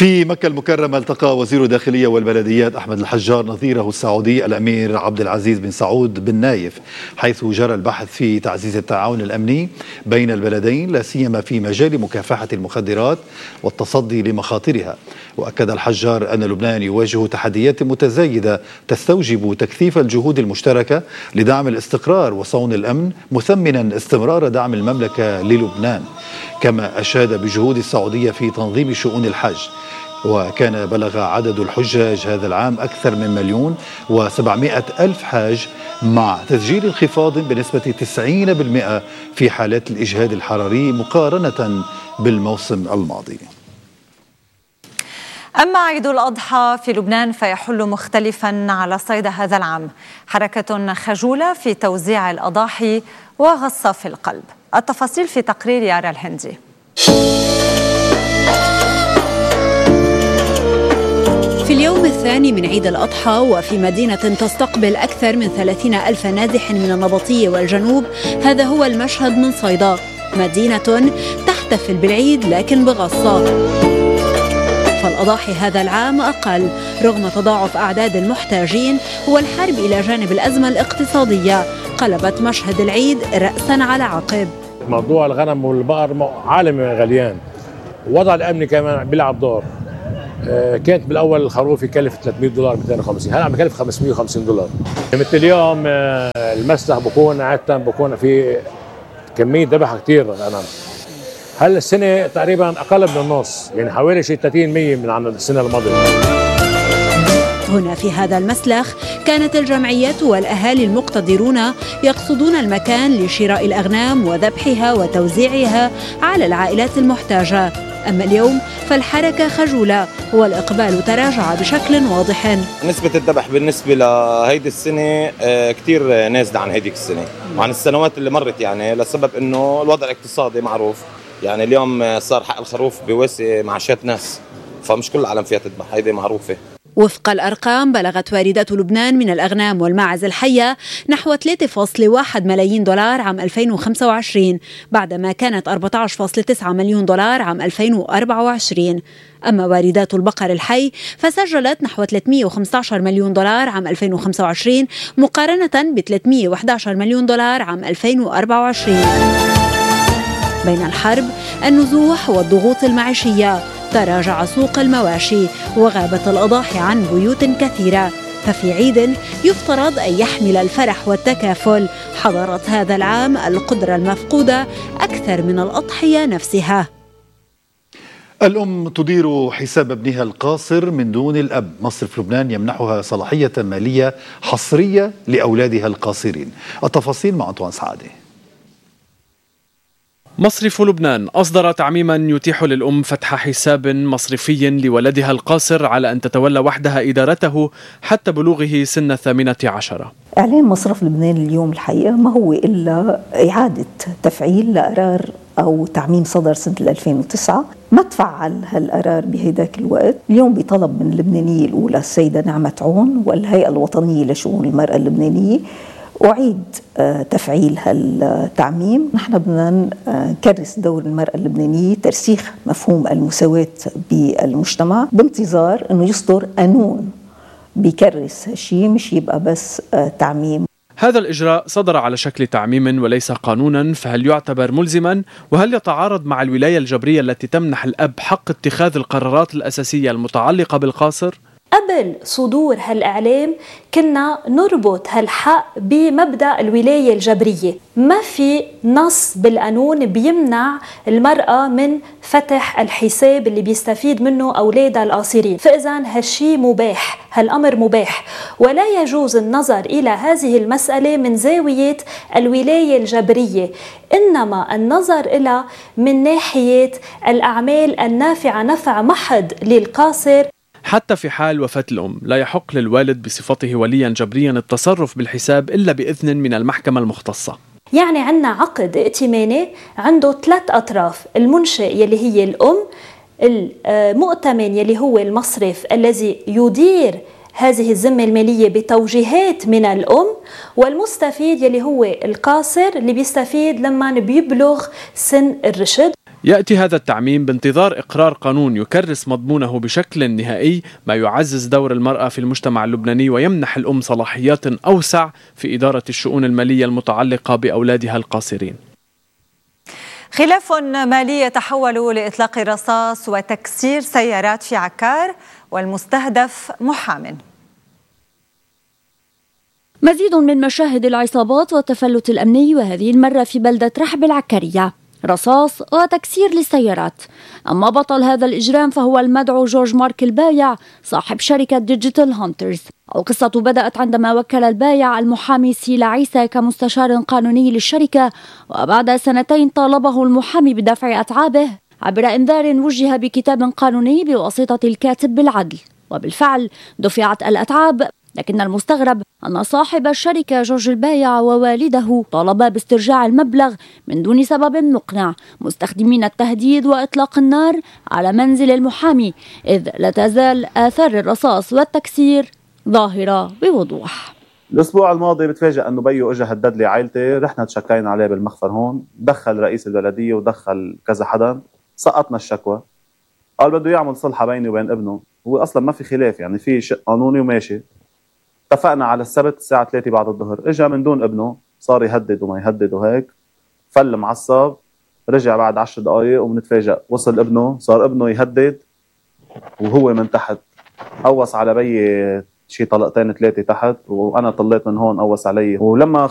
في مكة المكرمة التقى وزير الداخلية والبلديات أحمد الحجار نظيره السعودي الأمير عبد العزيز بن سعود بن نايف، حيث جرى البحث في تعزيز التعاون الأمني بين البلدين لا سيما في مجال مكافحة المخدرات والتصدي لمخاطرها. وأكد الحجار أن لبنان يواجه تحديات متزايدة تستوجب تكثيف الجهود المشتركة لدعم الاستقرار وصون الأمن، مثمنا استمرار دعم المملكة للبنان. كما أشاد بجهود السعودية في تنظيم شؤون الحج، وكان بلغ عدد الحجاج هذا العام أكثر من 1,700,000 حاج، مع تسجيل انخفاض بنسبة 90% في حالات الإجهاد الحراري مقارنة بالموسم الماضي. أما عيد الأضحى في لبنان فيحل مختلفا على صيد هذا العام، حركة خجولة في توزيع الأضاحي وغصة في القلب. التفاصيل في تقرير يارا الهندي. في اليوم الثاني من عيد الأضحى وفي مدينة تستقبل أكثر من 30,000 نازح من النبطية والجنوب، هذا هو المشهد من صيدا، مدينة تحتفل بالعيد لكن بغصة. فالأضاحي هذا العام أقل رغم تضاعف أعداد المحتاجين، والحرب إلى جانب الأزمة الاقتصادية قلبت مشهد العيد رأسا على عقب. موضوع الغنم والبقر عالم غليان، وضع الأمني كمان بيلعب دور. كانت بالاول الخروف يكلف $300 $250، هلا عم يكلف $550. مثل اليوم المسلخ بكون عاده بكون في كميه ذبح كثير غنم. هلا السنه تقريبا اقل من النص، يعني حوالي شيء 30% من عن السنه الماضيه. هنا في هذا المسلخ كانت الجمعيات والأهالي المقتدرون يقصدون المكان لشراء الأغنام وذبحها وتوزيعها على العائلات المحتاجة. أما اليوم فالحركة خجولة والإقبال تراجع بشكل واضح. نسبة الذبح بالنسبة لهيدي السنة كتير نازلة عن هيديك السنة وعن السنوات اللي مرت، يعني لسبب إنه الوضع الاقتصادي معروف. يعني اليوم صار حق الخروف بواسي معاشات ناس، فمش كل العالم فيها تذبح، هيدي معروفة. وفق الأرقام بلغت واردات لبنان من الأغنام والماعز الحية نحو $3.1 ملايين عام 2025، بعدما كانت $14.9 مليون عام 2024. أما واردات البقر الحي فسجلت نحو $315 مليون عام 2025 مقارنة ب$311 مليون عام 2024. بين الحرب، النزوح والضغوط المعيشية تراجع سوق المواشي وغابت الأضاحي عن بيوت كثيرة، ففي عيد يفترض أن يحمل الفرح والتكافل، حضرت هذا العام القدرة المفقودة أكثر من الأضحية نفسها. الأم تدير حساب ابنها القاصر من دون الأب. مصرف لبنان يمنحها صلاحية مالية حصرية لأولادها القاصرين. التفاصيل مع أنطوان سعادة. مصرف لبنان أصدر تعميما يتيح للأم فتح حساب مصرفي لولدها القاصر على أن تتولى وحدها إدارته حتى بلوغه سن 18. إعلان مصرف لبنان اليوم الحقيقة ما هو إلا إعادة تفعيل لقرار أو تعميم صدر سنة 2009 ما تفعل هالقرار بهيداك الوقت. اليوم بطلب من اللبنانية الأولى السيدة نعمة عون والهيئة الوطنية لشؤون المرأة اللبنانية أعيد تفعيل هالتعميم. نحن بدنا نكرس دور المرأة اللبنانية، ترسيخ مفهوم المساواة بالمجتمع، بانتظار أنه يصدر قانون بيكرس هالشيء، مش يبقى بس تعميم. هذا الإجراء صدر على شكل تعميم وليس قانونا، فهل يعتبر ملزما؟ وهل يتعارض مع الولاية الجبرية التي تمنح الأب حق اتخاذ القرارات الأساسية المتعلقة بالقاصر؟ قبل صدور هالإعلام كنا نربط هالحق بمبدأ الولاية الجبرية. ما في نص بالقانون بيمنع المرأة من فتح الحساب اللي بيستفيد منه أولادها القاصرين، فإذا هالشي مباح، هالأمر مباح، ولا يجوز النظر إلى هذه المسألة من زاوية الولاية الجبرية، إنما النظر إلى من ناحية الأعمال النافعة نفع محض للقاصر. حتى في حال وفاة الأم لا يحق للوالد بصفته وليا جبريا التصرف بالحساب إلا بإذن من المحكمة المختصة. يعني عندنا عقد ائتماني عنده 3 أطراف: المنشئ يلي هي الأم، المؤتمن يلي هو المصرف الذي يدير هذه الذمة المالية بتوجيهات من الأم، والمستفيد يلي هو القاصر اللي بيستفيد لما بيبلغ سن الرشد. يأتي هذا التعميم بانتظار إقرار قانون يكرس مضمونه بشكل نهائي، ما يعزز دور المرأة في المجتمع اللبناني ويمنح الأم صلاحيات أوسع في إدارة الشؤون المالية المتعلقة بأولادها القاصرين. خلاف مالي يتحول لإطلاق رصاص وتكسير سيارات في عكار والمستهدف محام. مزيد من مشاهد العصابات والتفلت الأمني، وهذه المرة في بلدة رحب العكارية، رصاص وتكسير للسيارات. أما بطل هذا الإجرام فهو المدعو جورج مارك البايع صاحب شركة ديجيتال هانترز. القصة بدأت عندما وكل البايع المحامي سيلا عيسى كمستشار قانوني للشركة، وبعد سنتين طالبه المحامي بدفع أتعابه عبر إنذار وجه بكتاب قانوني بواسطة الكاتب بالعدل، وبالفعل دفعت الأتعاب. لكن المستغرب أن صاحب الشركة جورج البايع ووالده طالبا باسترجاع المبلغ من دون سبب مقنع، مستخدمين التهديد وإطلاق النار على منزل المحامي، إذ لا تزال آثار الرصاص والتكسير ظاهرة بوضوح. الأسبوع الماضي بتفاجأ أنه بيو إجا هدد لي عائلتي، رحنا تشكينا عليه بالمخفر هون، دخل رئيس البلدية ودخل كذا حدا، سقطنا الشكوى. قال بده يعمل صلحة بيني وبين ابنه، هو أصلا ما في خلاف، يعني في شيء قانوني وماشي. اتفقنا على السبت الساعة 3 بعد الظهر، اجا من دون ابنه، صار يهدد وما يهدد وهيك، فل معصب، رجع بعد 10 دقائق وبنتفاجأ وصل ابنه، صار ابنه يهدد وهو من تحت قوص على بيي شي طلقتين 3 تحت، وانا طليت من هون قوص علي. ولما